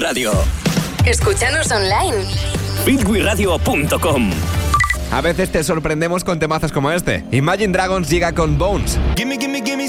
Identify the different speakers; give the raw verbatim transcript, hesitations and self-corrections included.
Speaker 1: Radio.
Speaker 2: Escúchanos online.
Speaker 1: beat we radio punto com.
Speaker 3: A veces te sorprendemos con temazos como este. Imagine Dragons llega con Bones.
Speaker 4: Gimme, gimme, gimme